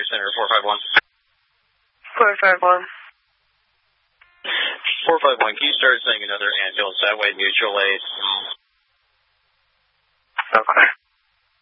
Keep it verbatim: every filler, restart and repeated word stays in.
Center four five one. four five one. four five one, can you start saying another ambulance that way, mutual aid? Okay.